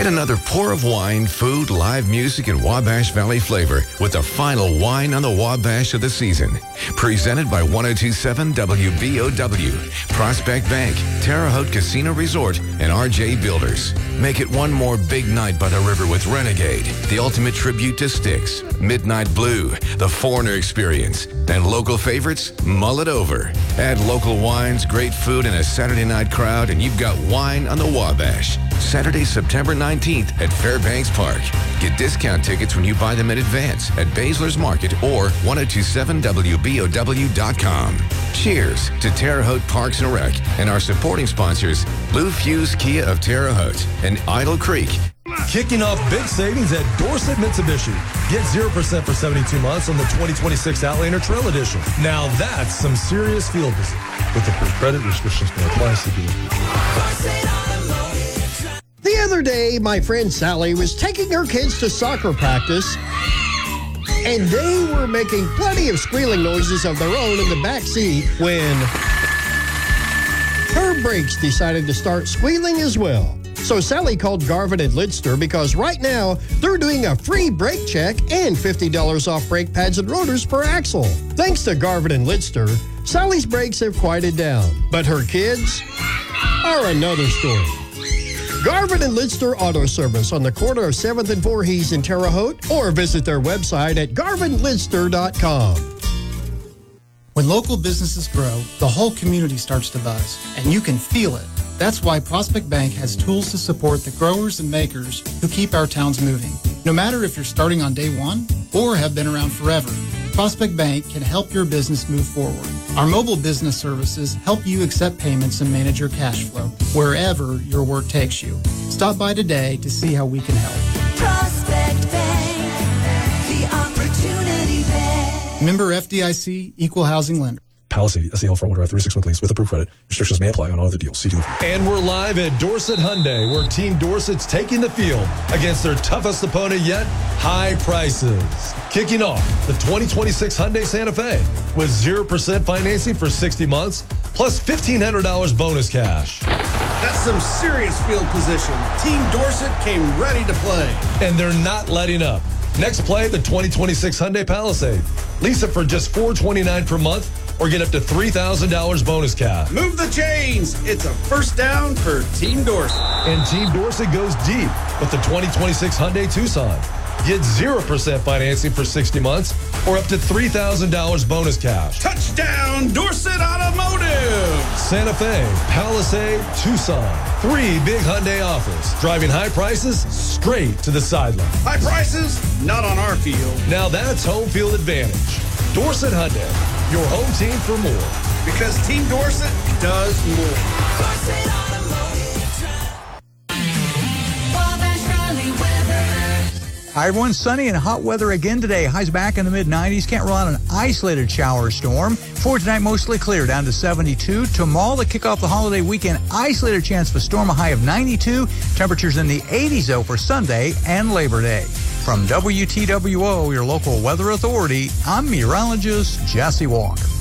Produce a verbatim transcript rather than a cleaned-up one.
Get another pour of wine, food, live music, and Wabash Valley flavor with the final Wine on the Wabash of the season. Presented by one oh two point seven W B O W, Prospect Bank, Terre Haute Casino Resort, and R J Builders. Make it one more big night by the river with Renegade, the ultimate tribute to Styx, Midnight Blue, the Foreigner Experience, and local favorites, Mull It Over. Add local wines, great food, and a Saturday night crowd, and you've got Wine on the Wabash. Saturday, September nineteenth at Fairbanks Park. Get discount tickets when you buy them in advance at Baszler's Market or ten twenty-seven W B O W dot com. Cheers to Terre Haute Parks and Rec and our supporting sponsors, Blue Fuse Kia of Terre Haute and Idle Creek. Kicking off big savings at Dorset Mitsubishi. Get zero percent for seventy-two months on the twenty twenty-six Outlander Trail Edition. Now that's some serious field visit. With the free credit restrictions may apply. C B. The other day, my friend Sally was taking her kids to soccer practice, and they were making plenty of squealing noises of their own in the back seat when her brakes decided to start squealing as well. So Sally called Garvin and Lidster because right now they're doing a free brake check and fifty dollars off brake pads and rotors per axle. Thanks to Garvin and Lidster, Sally's brakes have quieted down, but her kids are another story. Garvin and Lidster Auto Service on the corner of seventh and Voorhees in Terre Haute, or visit their website at garvin lidster dot com. When local businesses grow, the whole community starts to buzz, and you can feel it. That's why Prospect Bank has tools to support the growers and makers who keep our towns moving. No matter if you're starting on day one or have been around forever, Prospect Bank can help your business move forward. Our mobile business services help you accept payments and manage your cash flow wherever your work takes you. Stop by today to see how we can help. Prospect Bank, the Opportunity Bank. Member F D I C, Equal Housing Lender. Palisade, S E L front wheel drive, thirty-six month lease with approved credit. Restrictions may apply on all other deals. See dealer. And we're live at Dorset Hyundai, where Team Dorset's taking the field against their toughest opponent yet, high prices. Kicking off the twenty twenty-six Hyundai Santa Fe with zero percent financing for sixty months, plus fifteen hundred dollars bonus cash. That's some serious field position. Team Dorset came ready to play. And they're not letting up. Next play, the twenty twenty-six Hyundai Palisade. Lease it for just four hundred twenty-nine dollars per month or get up to three thousand dollars bonus cash. Move the chains. It's a first down for Team Dorset. And Team Dorset goes deep with the twenty twenty-six Hyundai Tucson. Get zero percent financing for sixty months or up to three thousand dollars bonus cash. Touchdown, Dorset Automotive! Santa Fe, Palisade, Tucson. Three big Hyundai offers. Driving high prices straight to the sideline. High prices, not on our field. Now that's home field advantage. Dorset Hyundai, your home team for more. Because Team Dorset does more. Dorset Automotive Drive. Wabash Valley weather. Hi, everyone. Sunny and hot weather again today. Highs back in the mid nineties. Can't rule out an isolated shower storm. For tonight, mostly clear, down to seventy-two. Tomorrow, to kick off the holiday weekend, isolated chance of a storm, a high of ninety-two. Temperatures in the eighties, though, for Sunday and Labor Day. From W T W O, your local weather authority, I'm meteorologist Jesse Walker.